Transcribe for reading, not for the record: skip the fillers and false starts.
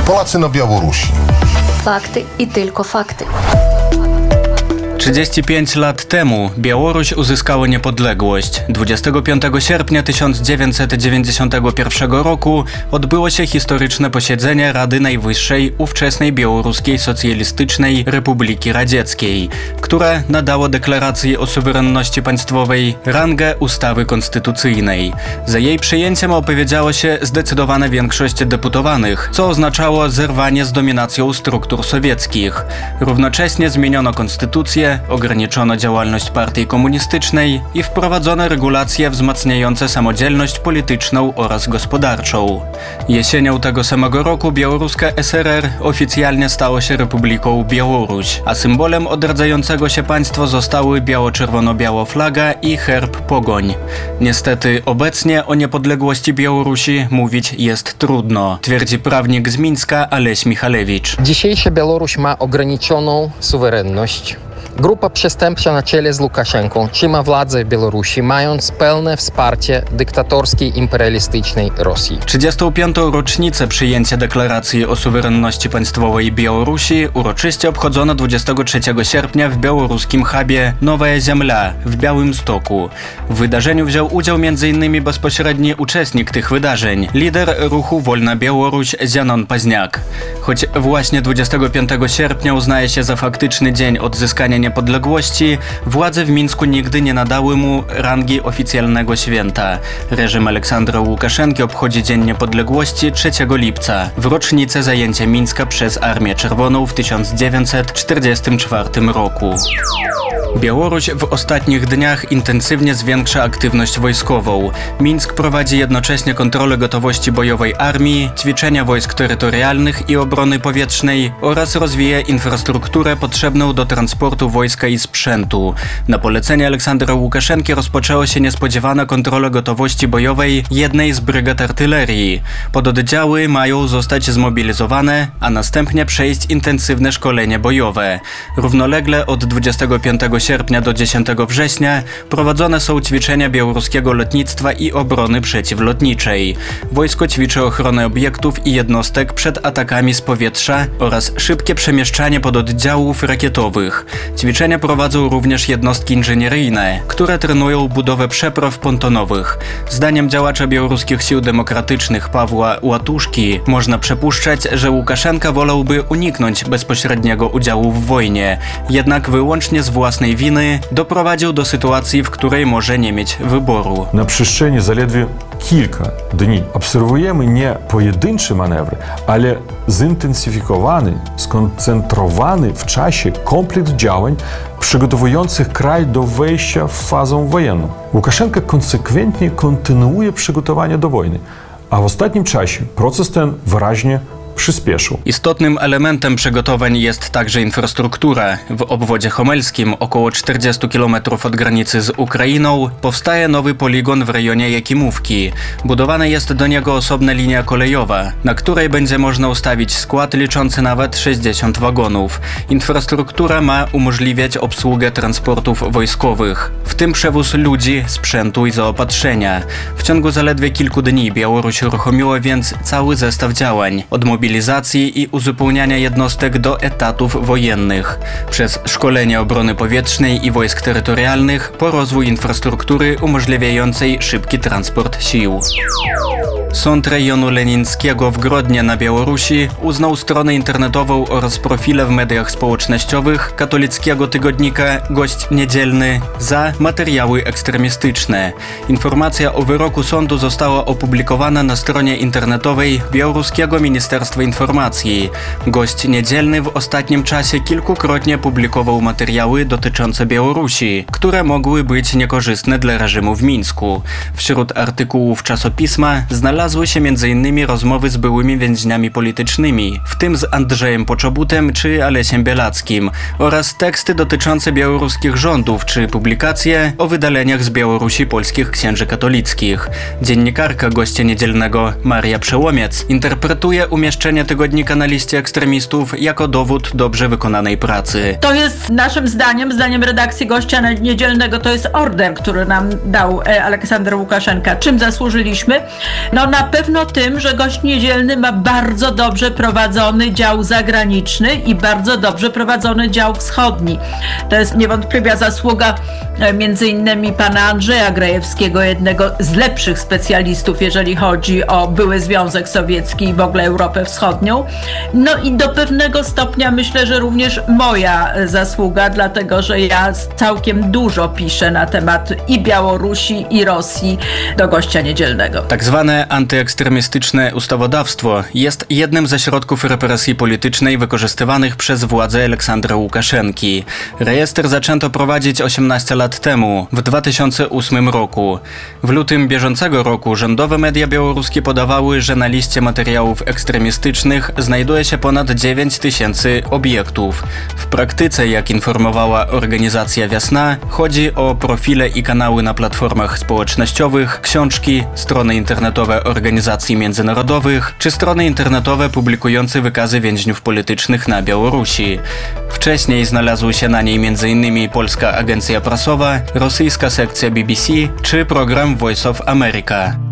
Polacy na Białorusi. Fakty i tylko fakty. 35 lat temu Białoruś uzyskała niepodległość. 25 sierpnia 1991 roku odbyło się historyczne posiedzenie Rady Najwyższej ówczesnej Białoruskiej Socjalistycznej Republiki Radzieckiej, które nadało deklaracji o suwerenności państwowej rangę ustawy konstytucyjnej. Za jej przyjęciem opowiedziało się zdecydowana większość deputowanych, co oznaczało zerwanie z dominacją struktur sowieckich. Równocześnie zmieniono konstytucję, ograniczono działalność partii komunistycznej i wprowadzono regulacje wzmacniające samodzielność polityczną oraz gospodarczą. Jesienią tego samego roku białoruska SRR oficjalnie stała się Republiką Białoruś, a symbolem odradzającego się państwa zostały biało-czerwono-biała flaga i herb Pogoń. Niestety obecnie o niepodległości Białorusi mówić jest trudno, twierdzi prawnik z Mińska Aleś Michalewicz. Dzisiejsza Białoruś ma ograniczoną suwerenność. Grupa przestępcza na czele z Łukaszenką trzyma władzę w Białorusi, mając pełne wsparcie dyktatorskiej, imperialistycznej Rosji. 35. rocznicę przyjęcia deklaracji o suwerenności państwowej Białorusi uroczyście obchodzono 23 sierpnia w białoruskim hubie Nowa Ziemia w Białymstoku. W wydarzeniu wziął udział m.in. bezpośredni uczestnik tych wydarzeń, lider ruchu Wolna Białoruś Zianon Paźniak. Choć właśnie 25 sierpnia uznaje się za faktyczny dzień odzyskania niepodległości, władze w Mińsku nigdy nie nadały mu rangi oficjalnego święta. Reżim Aleksandra Łukaszenki obchodzi Dzień Niepodległości 3 lipca, w rocznicę zajęcia Mińska przez Armię Czerwoną w 1944 roku. Białoruś w ostatnich dniach intensywnie zwiększa aktywność wojskową. Mińsk prowadzi jednocześnie kontrolę gotowości bojowej armii, ćwiczenia wojsk terytorialnych i obrony powietrznej oraz rozwija infrastrukturę potrzebną do transportu wojska i sprzętu. Na polecenie Aleksandra Łukaszenki rozpoczęła się niespodziewana kontrola gotowości bojowej jednej z brygad artylerii. Pododdziały mają zostać zmobilizowane, a następnie przejść intensywne szkolenie bojowe. Równolegle od 25 sierpnia do 10 września prowadzone są ćwiczenia białoruskiego lotnictwa i obrony przeciwlotniczej. Wojsko ćwiczy ochronę obiektów i jednostek przed atakami z powietrza oraz szybkie przemieszczanie pododdziałów rakietowych. Ćwiczenia prowadzą również jednostki inżynieryjne, które trenują budowę przepraw pontonowych. Zdaniem działacza białoruskich sił demokratycznych Pawła Łatuszki można przypuszczać, że Łukaszenka wolałby uniknąć bezpośredniego udziału w wojnie, jednak wyłącznie z własnej winy doprowadził do sytuacji, w której może nie mieć wyboru. Na przestrzeni zaledwie kilka dni obserwujemy nie pojedyncze manewry, ale zintensyfikowany, skoncentrowany w czasie kompleks działań przygotowujących kraj do wejścia w fazę wojenną. Łukaszenka konsekwentnie kontynuuje przygotowania do wojny, a w ostatnim czasie proces ten wyraźnie przyspieszył. Istotnym elementem przygotowań jest także infrastruktura. W obwodzie homelskim, około 40 km od granicy z Ukrainą, powstaje nowy poligon w rejonie Jakimówki. Budowana jest do niego osobna linia kolejowa, na której będzie można ustawić skład liczący nawet 60 wagonów. Infrastruktura ma umożliwiać obsługę transportów wojskowych, w tym przewóz ludzi, sprzętu i zaopatrzenia. W ciągu zaledwie kilku dni Białoruś uruchomiła więc cały zestaw działań, od mobilizacji i uzupełniania jednostek do etatów wojennych, przez szkolenie obrony powietrznej i wojsk terytorialnych po rozwój infrastruktury umożliwiającej szybki transport sił. Sąd rejonu lenińskiego w Grodnie na Białorusi uznał stronę internetową oraz profile w mediach społecznościowych katolickiego tygodnika Gość Niedzielny za materiały ekstremistyczne. Informacja o wyroku sądu została opublikowana na stronie internetowej Białoruskiego Ministerstwa Informacji. Gość Niedzielny w ostatnim czasie kilkukrotnie publikował materiały dotyczące Białorusi, które mogły być niekorzystne dla reżimu w Mińsku. Wśród artykułów czasopisma znalazły się m.in. rozmowy z byłymi więźniami politycznymi, w tym z Andrzejem Poczobutem czy Alesiem Bielackim, oraz teksty dotyczące białoruskich rządów czy publikacje o wydaleniach z Białorusi polskich księży katolickich. Dziennikarka Gościa Niedzielnego Maria Przełomiec interpretuje umieszczenie umieszczenie tygodnika na liście ekstremistów jako dowód dobrze wykonanej pracy. To jest naszym zdaniem redakcji Gościa Niedzielnego, to jest order, który nam dał Aleksander Łukaszenka. Czym zasłużyliśmy? No na pewno tym, że Gość Niedzielny ma bardzo dobrze prowadzony dział zagraniczny i bardzo dobrze prowadzony dział wschodni. To jest niewątpliwa zasługa między innymi pana Andrzeja Grajewskiego, jednego z lepszych specjalistów, jeżeli chodzi o były Związek Sowiecki i w ogóle Europę Wschodnią. No i do pewnego stopnia myślę, że również moja zasługa, dlatego że ja całkiem dużo piszę na temat i Białorusi, i Rosji do Gościa Niedzielnego. Tak zwane antyekstremistyczne ustawodawstwo jest jednym ze środków represji politycznej wykorzystywanych przez władze Aleksandra Łukaszenki. Rejestr zaczęto prowadzić 18 lat temu, w 2008 roku. W lutym bieżącego roku rządowe media białoruskie podawały, że na liście materiałów ekstremistycznych znajduje się ponad 9 tysięcy obiektów. W praktyce, jak informowała organizacja Wiasna, chodzi o profile i kanały na platformach społecznościowych, książki, strony internetowe organizacji międzynarodowych czy strony internetowe publikujące wykazy więźniów politycznych na Białorusi. Wcześniej znalazły się na niej m.in. Polska Agencja Prasowa, rosyjska sekcja BBC czy program Voice of America.